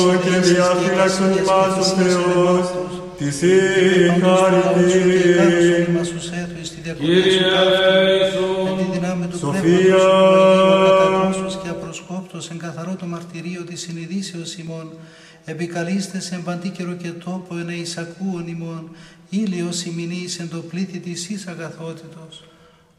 και διαφύλαξον ημάς ο Θεός, της η χάρητη. Κύριε Ιησού, Σοφία. Και απροσκόπτος εν καθαρό το μαρτυρίο της συνειδήσεως ημών, επικαλείστε σε παντή καιρο και τόπο εν εισακούον ημών, ήλιος ημινής εν το πλήθη της εις αγαθότητος.